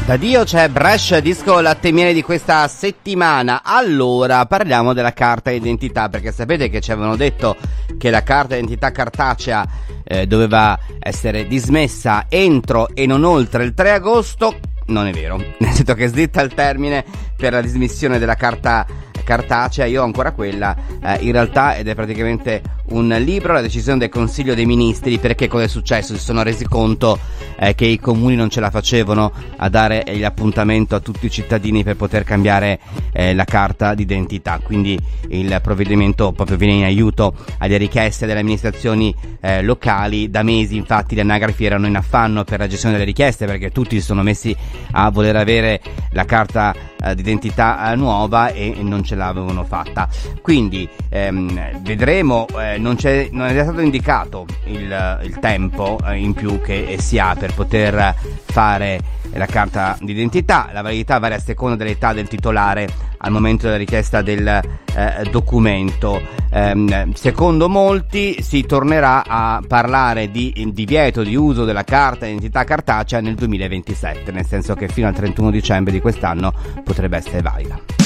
Da Dio c'è Brescia, disco latte e miele di questa settimana. Allora, parliamo della carta d'identità, perché sapete che ci avevano detto che la carta d'identità cartacea doveva essere dismessa entro e non oltre il 3 agosto. Non è vero, nel senso che slitta il termine per la dismissione della carta cartacea. Io ho ancora quella in realtà, ed è praticamente un libro, la decisione del Consiglio dei Ministri, perché cosa è successo? Si sono resi conto che i comuni non ce la facevano a dare l'appuntamento a tutti i cittadini per poter cambiare la carta d'identità, quindi il provvedimento proprio viene in aiuto alle richieste delle amministrazioni locali. Da mesi infatti le anagrafi erano in affanno per la gestione delle richieste, perché tutti si sono messi a voler avere la carta d'identità nuova e non ce l'avevano fatta. Quindi vedremo, non è stato indicato il tempo in più che si ha per poter fare la carta d'identità. La validità varia a seconda dell'età del titolare al momento della richiesta del documento. Secondo molti si tornerà a parlare di divieto di uso della carta d'identità cartacea nel 2027, nel senso che fino al 31 dicembre di quest'anno potrebbe essere valida.